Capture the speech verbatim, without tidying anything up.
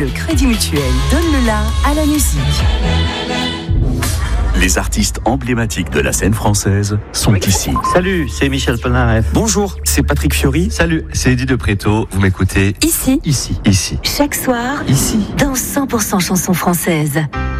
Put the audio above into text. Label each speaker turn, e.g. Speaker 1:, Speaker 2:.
Speaker 1: Crédit Mutuel donne le la à la musique.
Speaker 2: Les artistes emblématiques de la scène française sont oui. ici.
Speaker 3: Salut, c'est Michel Polnareff.
Speaker 4: Bonjour, c'est Patrick Fiori.
Speaker 5: Salut, c'est Eddie de Préto. Vous m'écoutez
Speaker 1: ici,
Speaker 5: ici, ici.
Speaker 1: Chaque soir,
Speaker 5: ici,
Speaker 1: dans cent pour cent chansons françaises.